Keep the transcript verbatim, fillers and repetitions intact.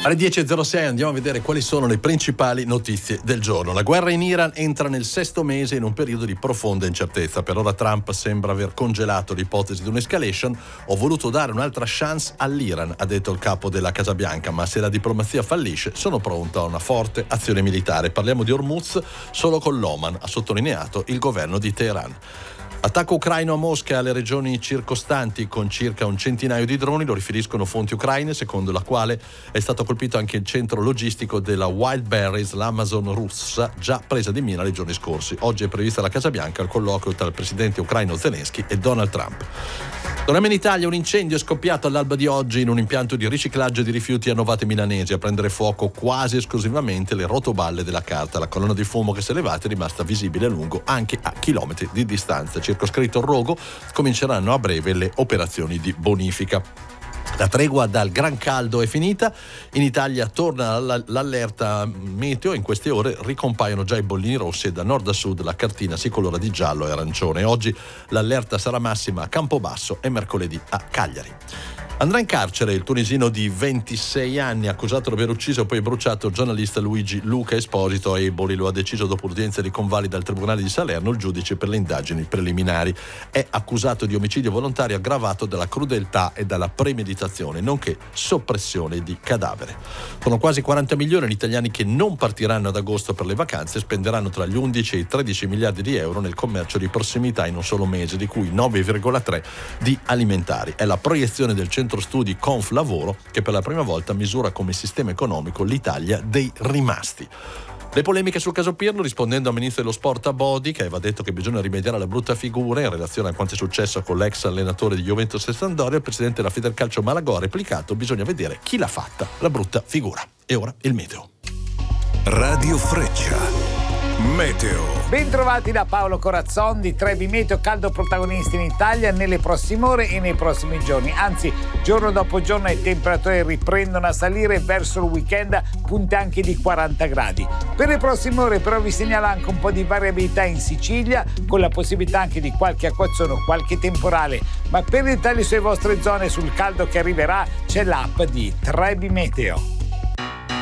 Alle dieci e zero sei andiamo a vedere quali sono le principali notizie del giorno. La guerra in Iran entra nel sesto mese in un periodo di profonda incertezza. Per ora Trump sembra aver congelato l'ipotesi di un'escalation. Ho voluto dare un'altra chance all'Iran, ha detto il capo della Casa Bianca, ma se la diplomazia fallisce sono pronto a una forte azione militare. Parliamo di Hormuz solo con l'Oman, ha sottolineato il governo di Teheran. Attacco ucraino a Mosca e alle regioni circostanti con circa un centinaio di droni, lo riferiscono fonti ucraine, secondo la quale è stato colpito anche il centro logistico della Wildberries, l'Amazon russa, già presa di mira nei giorni scorsi. Oggi è prevista alla Casa Bianca il colloquio tra il presidente ucraino Zelensky e Donald Trump. Torniamo in Italia, un incendio è scoppiato all'alba di oggi in un impianto di riciclaggio di rifiuti a Novate Milanesi. A prendere fuoco quasi esclusivamente le rotoballe della carta. La colonna di fumo che si è levata è rimasta visibile a lungo anche a chilometri di distanza. Circoscritto il rogo, cominceranno a breve le operazioni di bonifica. La tregua dal gran caldo è finita, in Italia torna l'allerta meteo, in queste ore ricompaiono già i bollini rossi e da nord a sud la cartina si colora di giallo e arancione. Oggi l'allerta sarà massima a Campobasso e mercoledì a Cagliari. Andrà in carcere il tunisino di ventisei anni accusato di aver ucciso e poi bruciato il giornalista Luigi Luca Esposito a Eboli. Lo ha deciso dopo l'udienza di convalida al Tribunale di Salerno il giudice per le indagini preliminari. È accusato di omicidio volontario aggravato dalla crudeltà e dalla premeditazione, nonché soppressione di cadavere. Sono quasi quaranta milioni gli italiani che non partiranno ad agosto per le vacanze e spenderanno tra gli undici e i tredici miliardi di euro nel commercio di prossimità in un solo mese, di cui nove virgola tre di alimentari. È la proiezione del centro studi Conf Lavoro che per la prima volta misura come sistema economico l'Italia dei rimasti. Le polemiche sul caso Pirlo, rispondendo al ministro dello sport Abodi, che aveva detto che bisogna rimediare alla brutta figura in relazione a quanto è successo con l'ex allenatore di Juventus e Sampdoria, il presidente della Federcalcio Malagò ha replicato: bisogna vedere chi l'ha fatta la brutta figura. E ora il meteo. Radio Freccia. Meteo. Bentrovati da Paolo Corazzon di Trebi Meteo, caldo protagonista in Italia nelle prossime ore e nei prossimi giorni. Anzi, giorno dopo giorno le temperature riprendono a salire, verso il weekend punte anche di quaranta gradi. Per le prossime ore però vi segnalo anche un po' di variabilità in Sicilia, con la possibilità anche di qualche acquazzone o qualche temporale. Ma per dettagli sulle vostre zone, sul caldo che arriverà, c'è l'app di Trebi Meteo.